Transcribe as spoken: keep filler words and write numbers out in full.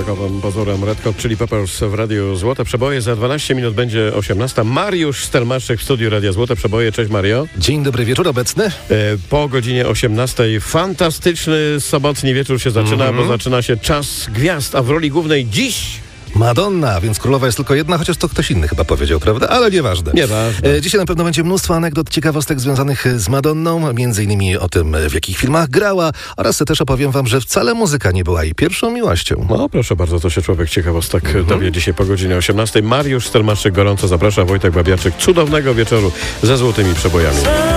rockowym pozorem Red Hot Chili Peppers w Radiu Złote Przeboje. Za dwanaście minut będzie osiemnasta. Mariusz Stelmaszczyk w studiu Radia Złote Przeboje. Cześć Mario. Dzień dobry wieczór, obecny. E, po godzinie osiemnastej fantastyczny sobotni wieczór się zaczyna, mm-hmm. bo zaczyna się Czas Gwiazd, a w roli głównej dziś... Madonna, więc królowa jest tylko jedna, chociaż to ktoś inny chyba powiedział, prawda? Ale nieważne. Nieważne. E, dzisiaj na pewno będzie mnóstwo anegdot, ciekawostek związanych z Madonną, między innymi o tym, w jakich filmach grała, oraz też opowiem wam, że wcale muzyka nie była jej pierwszą miłością. No proszę bardzo, to się człowiek ciekawostek mm-hmm. dowie dzisiaj po godzinie osiemnastej. Mariusz Stelmaszczyk gorąco zaprasza, Wojtek Babiarczyk. Cudownego wieczoru ze Złotymi Przebojami.